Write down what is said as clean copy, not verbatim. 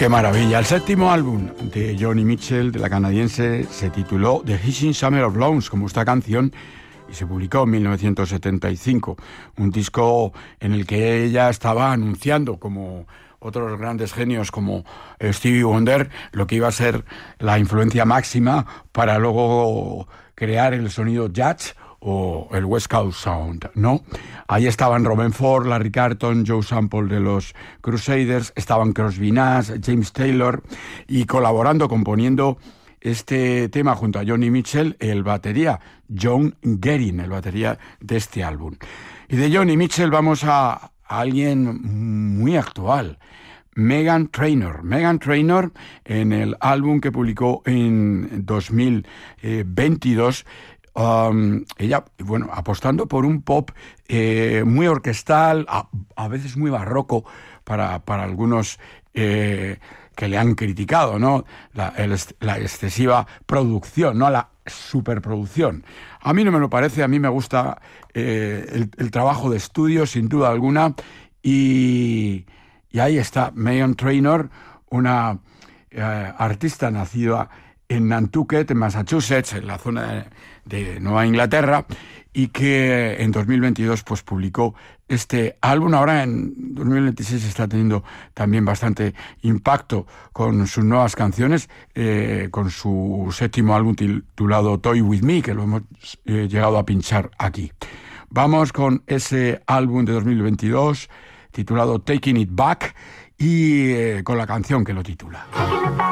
¡Qué maravilla! El séptimo álbum de Joni Mitchell, de la canadiense, se tituló The Hissing Summer of Loans, como esta canción, y se publicó en 1975. Un disco en el que ella estaba anunciando, como otros grandes genios como Stevie Wonder, lo que iba a ser la influencia máxima para luego crear el sonido jazz o el West Coast Sound, ¿no? Ahí estaban Robben Ford, Larry Carlton, Joe Sample de los Crusaders, estaban Crosby Nash, James Taylor, y colaborando, componiendo este tema junto a Joni Mitchell, el batería John Guerin, el batería de este álbum. Y de Joni Mitchell vamos a alguien muy actual, Meghan Trainor. Meghan Trainor, en el álbum que publicó en 2022, ella, bueno, apostando por un pop muy orquestal, a veces muy barroco para algunos que le han criticado, ¿no? La excesiva producción, ¿no? La superproducción. A mí no me lo parece, a mí me gusta el trabajo de estudio, sin duda alguna, y ahí está Meghan Trainor, una artista nacida en Nantucket, en Massachusetts, en la zona de Nueva Inglaterra, y que en 2022 pues publicó este álbum. Ahora en 2026 está teniendo también bastante impacto con sus nuevas canciones, con su séptimo álbum titulado Toy With Me, que lo hemos llegado a pinchar aquí. Vamos con ese álbum de 2022 titulado Taking It Back y con la canción que lo titula.